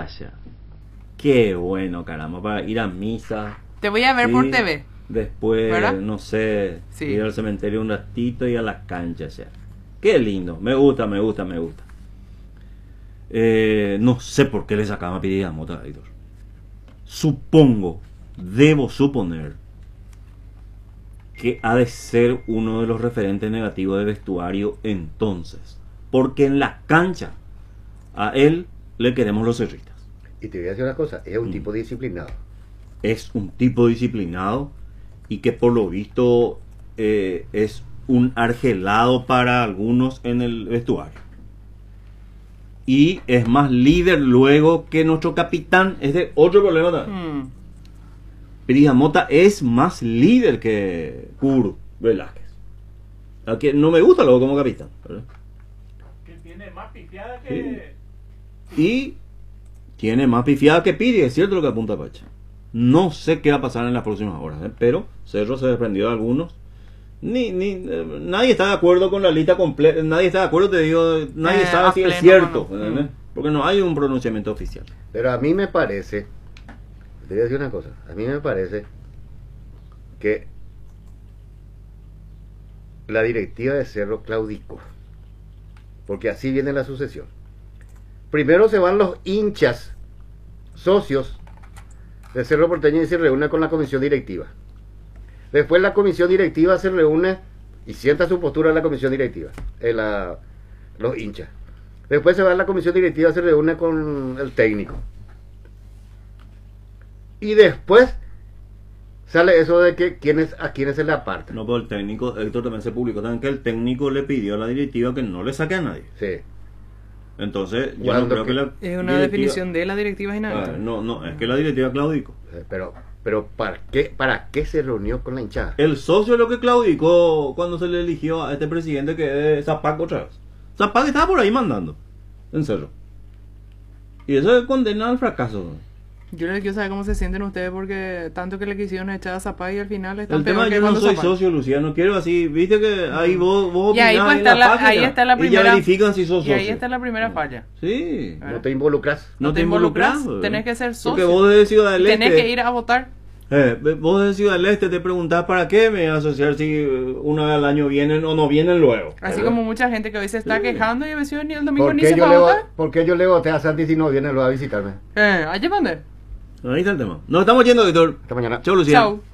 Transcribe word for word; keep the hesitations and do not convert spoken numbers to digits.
ya. Qué bueno, caramba, para ir a misa. Te voy a ver ¿sí? por T V. Después, ¿verdad? no sé, Sí. ir al cementerio un ratito y a la cancha ya. Qué lindo, me gusta, me gusta, me gusta. Eh, no sé por qué le sacaban a Pidi Mota, Héctor. Supongo, debo suponer que ha de ser uno de los referentes negativos de vestuario entonces. Porque en la cancha a él le queremos los cerristas. Y te voy a decir una cosa, es un Mm. tipo disciplinado. Es un tipo disciplinado y que por lo visto eh, es un argelado para algunos en el vestuario. Y es más líder luego que nuestro capitán. Es de otro problema también. Mm. Pidi Mota es más líder que Kurt Velázquez. A quien no me gusta luego como capitán, ¿verdad? Que tiene más pifiada que... Sí. Y tiene más pifiada que Pidi, es cierto lo que apunta Pacha. No sé qué va a pasar en las próximas horas, ¿eh? Pero Cerro se desprendió de algunos. Ni, ni, eh, nadie está de acuerdo con la lista completa. Nadie está de acuerdo, te digo, nadie Eh, sabe a si es pleno, cierto, bueno. ¿entendés? Mm. Porque no hay un pronunciamiento oficial. Pero a mí me parece, te voy a decir una cosa, a mí me parece que la directiva de Cerro claudicó. Porque así viene la sucesión. Primero se van los hinchas, socios de Cerro Porteño y se reúne con la comisión directiva. Después la comisión directiva se reúne y sienta su postura en la comisión directiva, en la, los hinchas. Después se va a la comisión directiva, se reúne con el técnico. Y después sale eso de que quienes, a quienes se le aparta. No, por el técnico, Héctor también se publicó también que el técnico le pidió a la directiva que no le saque a nadie. Sí. Entonces, yo no Cuando creo que, que- la Es una directiva- definición de la directiva y nada. Ah, no, no, es que la directiva claudicó. Eh, Pero, pero ¿para qué, ¿para qué se reunió con la hinchada? El socio es lo que claudicó cuando se le eligió a este presidente que es Zapac otra vez. Zapac estaba por ahí mandando, en Cerro. Y eso condena al fracaso. Yo les quiero saber cómo se sienten ustedes porque tanto que le quisieron echar a Zapata y al final están El tema peor es que que yo no cuando soy Zapata. socio, Luciano. Quiero así, viste que ahí vos, vos Y ahí, opinás pues, en está la- página, ahí está la y ya primera- verifican si sos Y ahí socio. está la primera falla. Sí. Ah. No te involucras. No, No te te involucras. involucras, tenés que ser Porque socio. vos de Ciudad del Este. Tenés que ir a votar. Eh, vos de Ciudad del Este te preguntás para qué me voy a asociar si eh, una vez al año vienen o no vienen luego. Así ¿verdad? como mucha gente que hoy se está Sí. quejando y a veces ni el domingo ¿Por ni qué, se yo va le, a vo- votar. ¿Por qué yo le voté a Santi si no viene lo a visitarme? Eh, allá mande. Ahí está el tema. Nos estamos yendo, Víctor. Hasta mañana. Chau, Lucía. Chau.